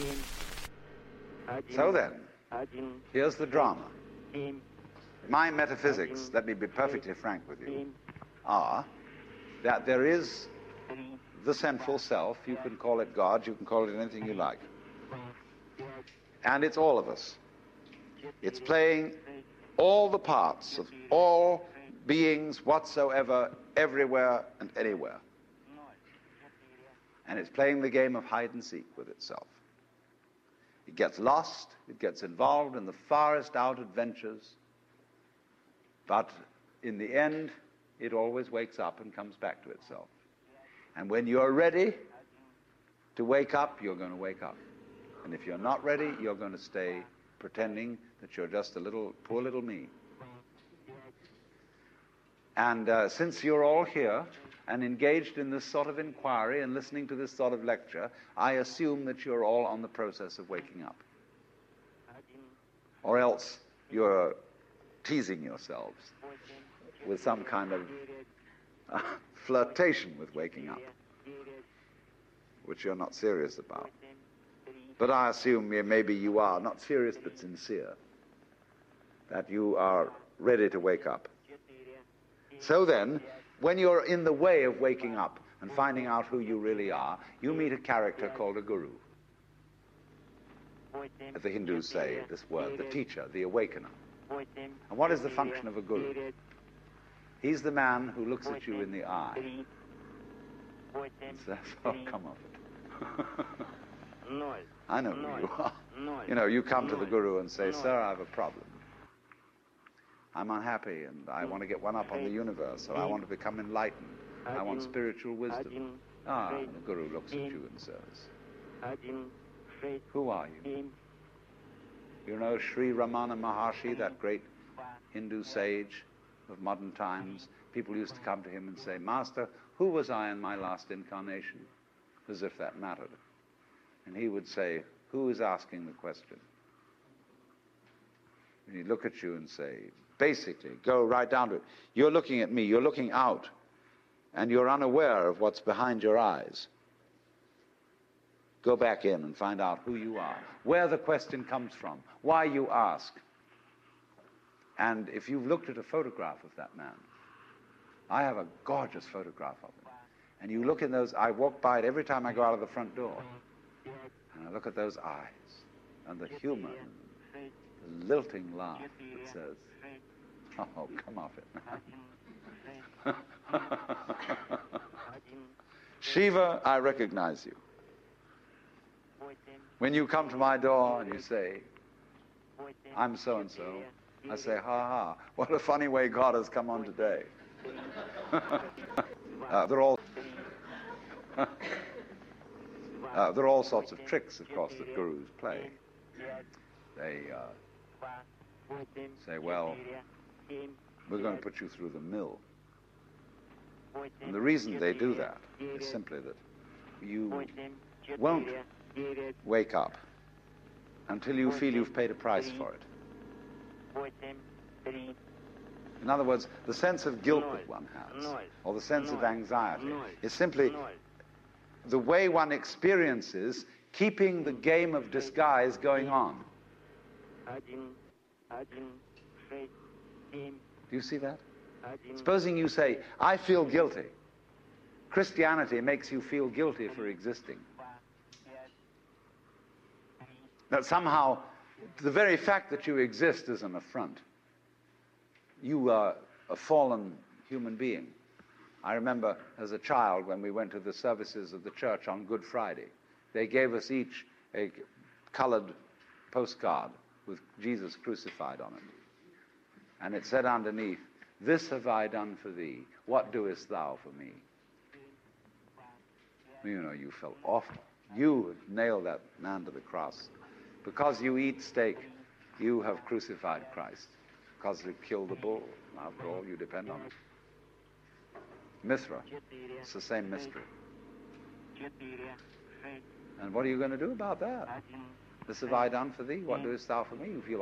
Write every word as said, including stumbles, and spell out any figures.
So then, here's the drama. My metaphysics, let me be perfectly frank with you, are that there is the central self. You can call it God, you can call it anything you like. And it's all of us. It's playing all the parts of all beings whatsoever, everywhere and anywhere. And it's playing the game of hide and seek with itself. It gets lost, it gets involved in the farthest out adventures, but in the end, it always wakes up and comes back to itself. And when you're ready to wake up, you're going to wake up. And if you're not ready, you're going to stay pretending that you're just a little, poor little me. And uh, since you're all here and engaged in this sort of inquiry and listening to this sort of lecture, I assume that you're all on the process of waking up. Or else you're teasing yourselves with some kind of uh, flirtation with waking up, which you're not serious about. But I assume maybe you are, not serious but sincere, that you are ready to wake up. So then, when you're in the way of waking up and finding out who you really are, you meet a character called a guru. As the Hindus say this word, the teacher, the awakener. And what is the function of a guru? He's the man who looks at you in the eye and says, oh, come off it. I know who you are. You know, you come to the guru and say, sir, I have a problem. I'm unhappy and I want to get one up on the universe, or I want to become enlightened. I want spiritual wisdom. Ah, and the guru looks at you and says, who are you? You know Sri Ramana Maharshi, that great Hindu sage of modern times? People used to come to him and say, Master, who was I in my last incarnation? As if that mattered. And he would say, who is asking the question? And he'd look at you and say, basically, go right down to it. You're looking at me, you're looking out, and you're unaware of what's behind your eyes. Go back in and find out who you are, where the question comes from, why you ask. And if you've looked at a photograph of that man, I have a gorgeous photograph of him. And you look in those, I walk by it every time I go out of the front door. And I look at those eyes and the humor, the lilting laugh that says, oh, come off it now. Shiva, I recognize you. When you come to my door and you say, I'm so-and-so, I say, ha ha, what a funny way God has come on today. uh, they're all uh, there are all sorts of tricks, of course, that gurus play. They uh, say, well, we're going to put you through the mill. And the reason they do that is simply that you won't wake up until you feel you've paid a price for it. In other words, the sense of guilt that one has, or the sense of anxiety, is simply the way one experiences keeping the game of disguise going on. Do you see that? Supposing you say, I feel guilty. Christianity makes you feel guilty for existing. That somehow, the very fact that you exist is an affront. You are a fallen human being. I remember as a child when we went to the services of the church on Good Friday, they gave us each a colored postcard with Jesus crucified on it. And it said underneath, this have I done for thee, what doest thou for me? You know, you felt awful. You nailed that man to the cross. Because you eat steak, you have crucified Christ. Because you killed the bull. After all, you depend on it. Mithra, it's the same mystery. And what are you going to do about that? This have I done for thee, what doest thou for me? You feel